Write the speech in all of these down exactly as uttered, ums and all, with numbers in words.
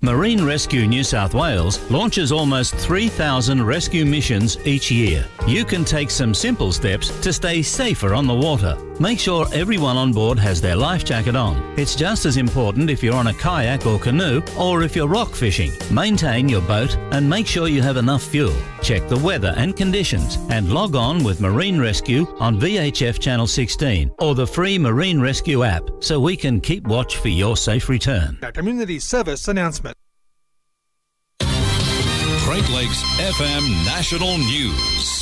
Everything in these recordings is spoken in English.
Marine Rescue New South Wales launches almost three thousand rescue missions each year. You can take some simple steps to stay safer on the water. Make sure everyone on board has their life jacket on. It's just as important if you're on a kayak or canoe or if you're rock fishing. Maintain your boat and make sure you have enough fuel. Check the weather and conditions and log on with Marine Rescue on V H F Channel sixteen or the free Marine Rescue app so we can keep watch for your safe return. A community service announcement. Great Lakes F M National News.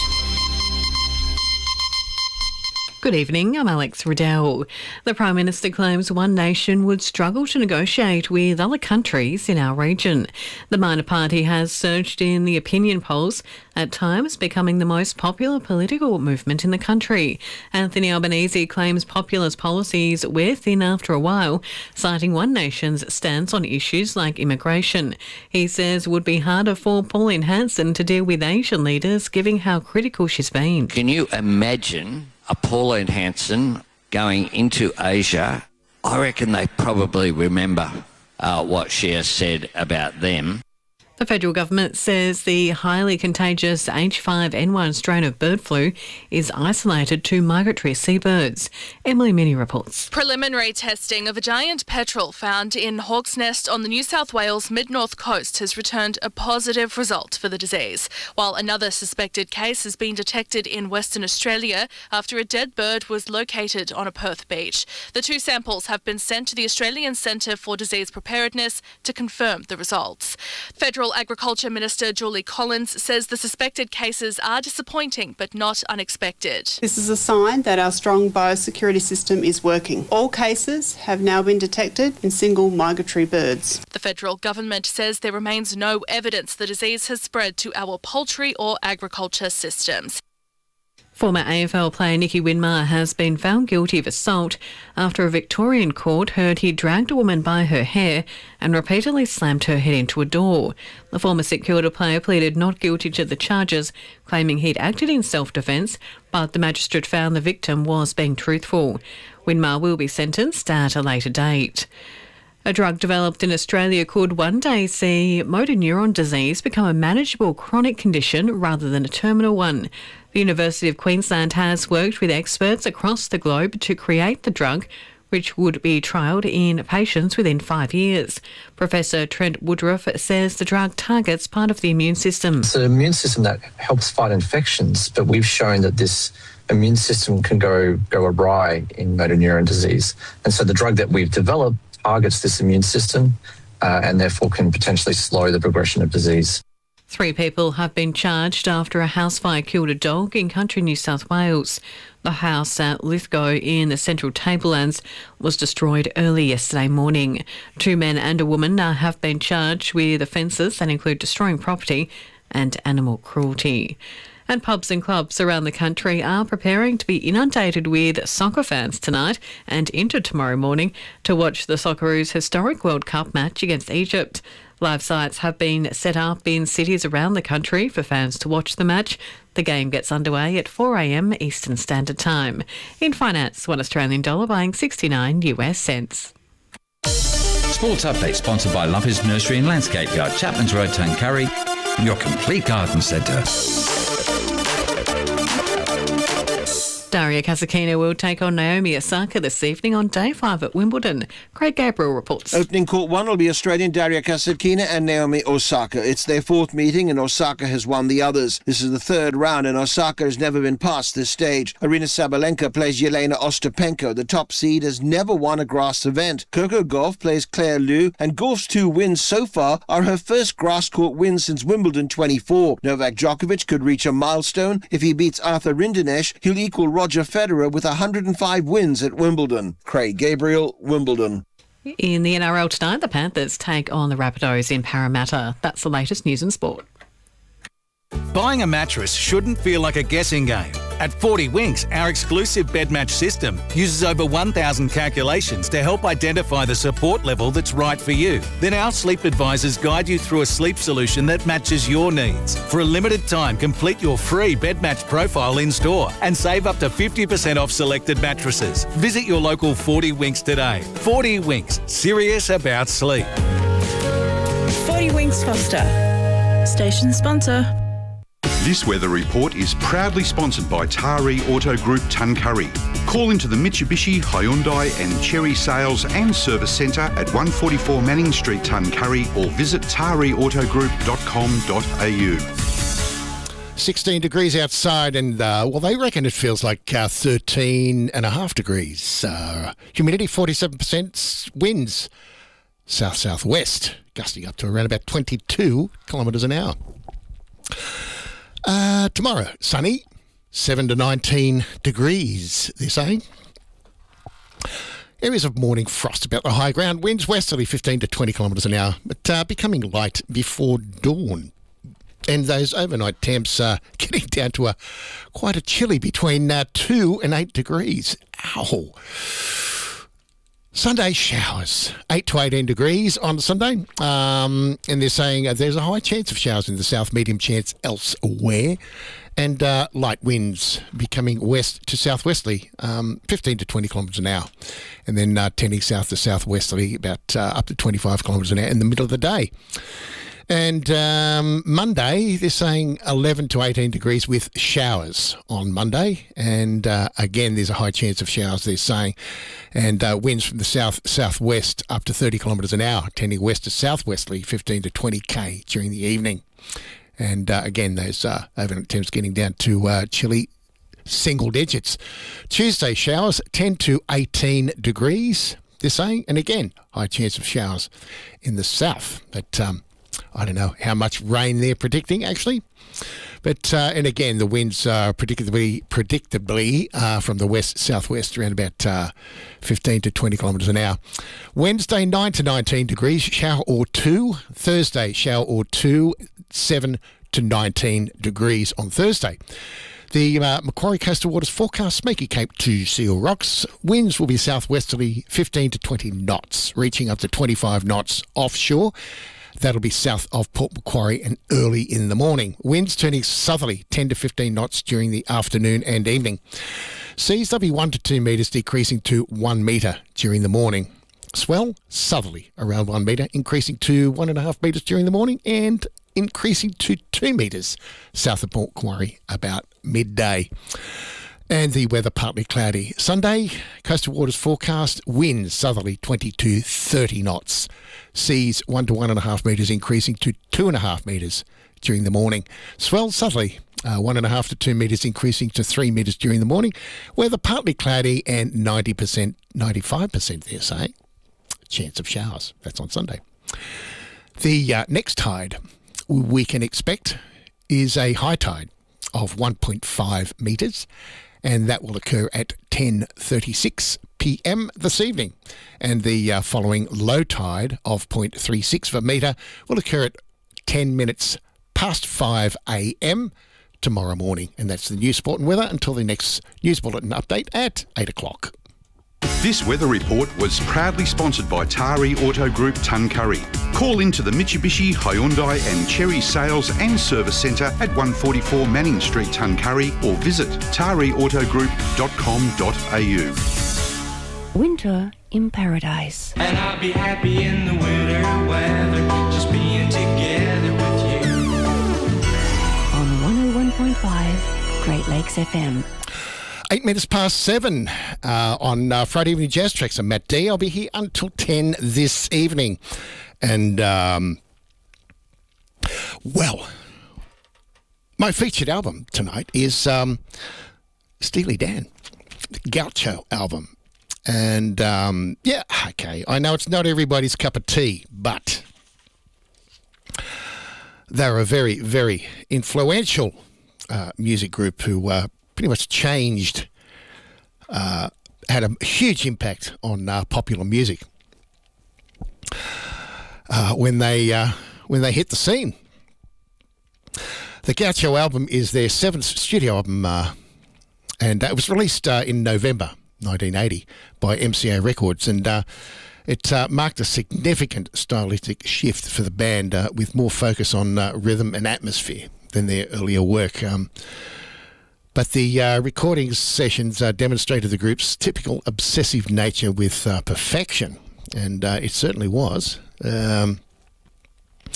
Good evening, I'm Alex Riddell. The Prime Minister claims One Nation would struggle to negotiate with other countries in our region. The minor party has surged in the opinion polls, at times becoming the most popular political movement in the country. Anthony Albanese claims populist policies wear thin after a while, citing One Nation's stance on issues like immigration. He says it would be harder for Pauline Hanson to deal with Asian leaders, given how critical she's been. Can you imagine a Pauline Hanson going into Asia? I reckon they probably remember uh, what she has said about them. The federal government says the highly contagious H five N one strain of bird flu is isolated to migratory seabirds. Emily Minnie reports. Preliminary testing of a giant petrel found in Hawk's Nest on the New South Wales mid-north coast has returned a positive result for the disease, while another suspected case has been detected in Western Australia after a dead bird was located on a Perth beach. The two samples have been sent to the Australian Centre for Disease Preparedness to confirm the results. Federal Agriculture Minister Julie Collins says the suspected cases are disappointing but not unexpected. This is a sign that our strong biosecurity system is working. All cases have now been detected in single migratory birds. The federal government says there remains no evidence the disease has spread to our poultry or agriculture systems. Former A F L player Nicky Winmar has been found guilty of assault after a Victorian court heard he dragged a woman by her hair and repeatedly slammed her head into a door. The former St Kilda player pleaded not guilty to the charges, claiming he'd acted in self-defence, but the magistrate found the victim was being truthful. Winmar will be sentenced at a later date. A drug developed in Australia could one day see motor neuron disease become a manageable chronic condition rather than a terminal one. The University of Queensland has worked with experts across the globe to create the drug, which would be trialled in patients within five years. Professor Trent Woodruff says the drug targets part of the immune system. It's an immune system that helps fight infections, but we've shown that this immune system can go, go awry in motor neuron disease. And so the drug that we've developed targets this immune system uh, and therefore can potentially slow the progression of disease. Three people have been charged after a house fire killed a dog in country New South Wales. The house at Lithgow in the Central Tablelands was destroyed early yesterday morning. Two men and a woman have been charged with offences that include destroying property and animal cruelty. And pubs and clubs around the country are preparing to be inundated with soccer fans tonight and into tomorrow morning to watch the Socceroos' historic World Cup match against Egypt. Live sites have been set up in cities around the country for fans to watch the match. The game gets underway at four a m Eastern Standard Time. In finance, one Australian dollar buying sixty-nine U S cents. Sports update sponsored by Lumpy's Nursery and Landscape Yard, Chapman's Road, Tuncurry, your complete garden centre. Daria Kasatkina will take on Naomi Osaka this evening on day five at Wimbledon. Craig Gabriel reports. Opening court one will be Australian Daria Kasatkina and Naomi Osaka. It's their fourth meeting and Osaka has won the others. This is the third round and Osaka has never been past this stage. Arina Sabalenka plays Yelena Ostapenko. The top seed has never won a grass event. Coco Gauff plays Claire Liu and Gauff's two wins so far are her first grass court win since Wimbledon twenty-four. Novak Djokovic could reach a milestone. If he beats Arthur Rinderknech, he'll equal Roger Federer with one hundred five wins at Wimbledon. Craig Gabriel, Wimbledon. In the N R L tonight, the Panthers take on the Rabbitohs in Parramatta. That's the latest news and sport. Buying a mattress shouldn't feel like a guessing game. At forty Winks, our exclusive bed match system uses over one thousand calculations to help identify the support level that's right for you. Then our sleep advisors guide you through a sleep solution that matches your needs. For a limited time, complete your free bed match profile in store and save up to fifty percent off selected mattresses. Visit your local forty Winks today. forty Winks, serious about sleep. Forty Winks Foster. Station sponsor. This weather report is proudly sponsored by Taree Auto Group Tuncurry. Call into the Mitsubishi, Hyundai and Cherry Sales and Service Centre at one forty-four Manning Street, Tuncurry, or visit taree auto group dot com dot a u. sixteen degrees outside and, uh, well, they reckon it feels like uh, thirteen and a half degrees. Uh, humidity forty-seven percent, winds south-southwest, gusting up to around about twenty-two kilometres an hour. Uh, tomorrow, sunny, seven to nineteen degrees, they're saying. Areas of morning frost about the high ground. Winds westerly fifteen to twenty kilometres an hour, but uh, becoming light before dawn. And those overnight temps are uh, getting down to a quite a chilly between uh, two and eight degrees. Ow. Sunday showers, eight to eighteen degrees on Sunday. Um, and they're saying uh, there's a high chance of showers in the south, medium chance elsewhere. And uh, light winds becoming west to southwesterly, um, fifteen to twenty kilometres an hour. And then uh, tending south to southwesterly, about uh, up to twenty-five kilometres an hour in the middle of the day. And um, Monday, they're saying eleven to eighteen degrees with showers on Monday. And uh, again, there's a high chance of showers, they're saying. And uh, winds from the south southwest up to thirty kilometres an hour, tending west to southwesterly, fifteen to twenty k during the evening. And uh, again, those uh, overnight temps getting down to uh, chilly single digits. Tuesday, showers, ten to eighteen degrees, they're saying. And again, high chance of showers in the south. But um, I don't know how much rain they're predicting, actually. But, uh, and again, the winds are predictably, predictably uh, from the west-southwest around about uh, fifteen to twenty kilometres an hour. Wednesday, nine to nineteen degrees, shower or two. Thursday, shower or two, seven to nineteen degrees on Thursday. The uh, Macquarie Coastal Waters forecast, Smoky Cape to Seal Rocks. Winds will be southwesterly, fifteen to twenty knots, reaching up to twenty-five knots offshore. That'll be south of Port Macquarie and early in the morning. Winds turning southerly, ten to fifteen knots during the afternoon and evening. Seas, they'll be one to two metres, decreasing to one metre during the morning. Swell, southerly, around one metre, increasing to one and a half metres during the morning and increasing to two metres south of Port Macquarie about midday. And the weather partly cloudy. Sunday, coastal waters forecast, winds southerly twenty to thirty knots. Seas one to one and a half metres, increasing to two and a half metres during the morning. Swell southerly, uh, one and a half to two metres, increasing to three metres during the morning. Weather partly cloudy and ninety percent, ninety-five percent they're saying. Chance of showers. That's on Sunday. The uh, next tide we can expect is a high tide of one point five metres. And that will occur at ten thirty-six p m this evening. And the uh, following low tide of zero point three six of a metre will occur at ten minutes past five a m tomorrow morning. And that's the news, sport and weather until the next news bulletin update at eight o'clock. This weather report was proudly sponsored by Taree Auto Group Tuncurry. Call into the Mitsubishi, Hyundai and Cherry Sales and Service Centre at one forty-four Manning Street, Tuncurry, or visit taree auto group dot com dot a u. Winter in Paradise. And I'll be happy in the winter weather, just being together with you. On one oh one point five Great Lakes F M. Eight minutes past seven uh, on uh, Friday Evening Jazz Tracks. I'm Matt D. I'll be here until ten this evening. And, um, well, my featured album tonight is um, Steely Dan, the Gaucho album. And, um, yeah, okay, I know it's not everybody's cup of tea, but they're a very, very influential uh, music group who uh, pretty much changed, uh, had a huge impact on uh, popular music uh, when they uh, when they hit the scene. The Gaucho album is their seventh studio album, uh, and it was released uh, in November nineteen eighty by M C A Records, and uh, it uh, marked a significant stylistic shift for the band, uh, with more focus on uh, rhythm and atmosphere than their earlier work. Um, But the uh, recording sessions uh, demonstrated the group's typical obsessive nature with uh, perfection, and uh, it certainly was. Um,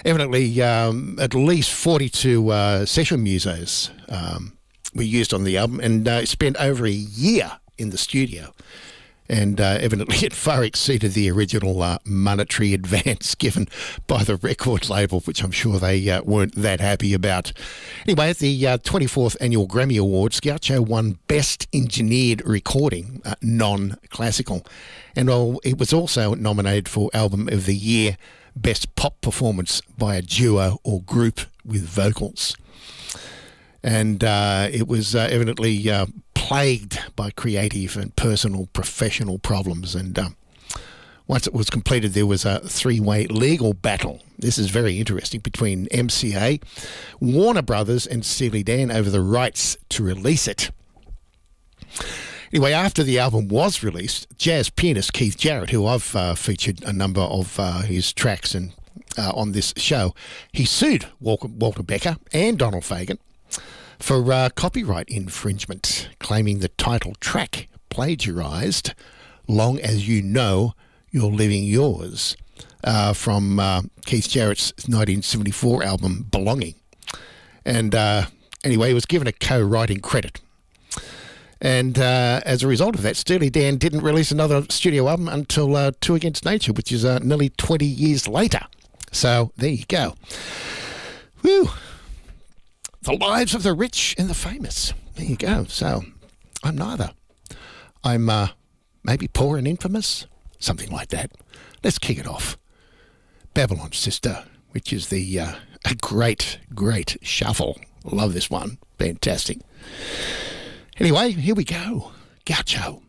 evidently, um, at least forty-two uh, session musos um, were used on the album, and uh, spent over a year in the studio. And uh, evidently it far exceeded the original uh, monetary advance given by the record label, which I'm sure they uh, weren't that happy about. Anyway, at the uh, twenty-fourth Annual Grammy Awards, Gaucho won Best Engineered Recording, uh, non-classical. And uh, it was also nominated for Album of the Year, Best Pop Performance by a Duo or Group with Vocals. And uh, it was uh, evidently uh, plagued by creative and personal professional problems. And um, once it was completed, there was a three-way legal battle. This is very interesting, between M C A, Warner Brothers and Steely Dan over the rights to release it. Anyway, after the album was released, jazz pianist Keith Jarrett, who I've uh, featured a number of uh, his tracks and uh, on this show, he sued Walter, Walter Becker and Donald Fagen for uh, copyright infringement, claiming the title track plagiarised Long As You Know You're Living Yours uh, from uh, Keith Jarrett's nineteen seventy-four album Belonging. And uh, anyway, he was given a co-writing credit. And uh, as a result of that, Steely Dan didn't release another studio album until uh, Two Against Nature, which is uh, nearly twenty years later. So there you go. Whew. The lives of the rich and the famous. There you go. So I'm neither. I'm uh, maybe poor and infamous, something like that. Let's kick it off. Babylon Sister, which is the uh, a great, great shuffle. Love this one. Fantastic. Anyway, here we go. Gaucho.